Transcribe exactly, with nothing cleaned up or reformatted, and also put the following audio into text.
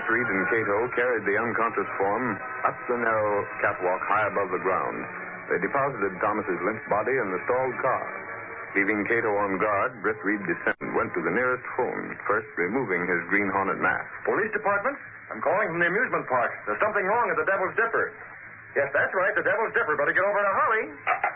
Britt Reed and Cato carried the unconscious form up the narrow catwalk high above the ground. They deposited Thomas's limp body in the stalled car. Leaving Cato on guard, Britt Reed descended, went to the nearest phone, first removing his Green Hornet mask. Police department? I'm calling from the amusement park. There's something wrong at the Devil's Dipper. Yes, that's right, the Devil's Dipper. Better get over in a hurry.